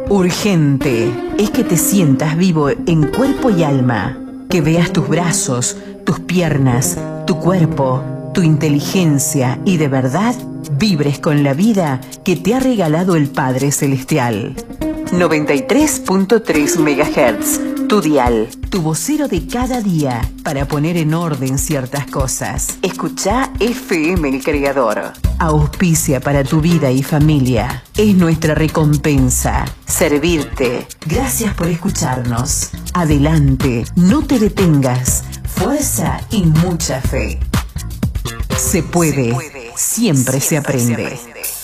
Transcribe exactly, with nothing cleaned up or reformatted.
Urgente es que te sientas vivo en cuerpo y alma, que veas tus brazos, tus piernas, tu cuerpo, tu inteligencia y de verdad vibres con la vida que te ha regalado el Padre Celestial. noventa y tres punto tres megahertz, tu dial, tu vocero de cada día para poner en orden ciertas cosas. Escuchá F M El Creador. Auspicia para tu vida y familia. Es nuestra recompensa, servirte. Gracias por escucharnos. Adelante, no te detengas. Fuerza y mucha fe. Se puede, se puede. Siempre, Siempre se aprende. Se aprende.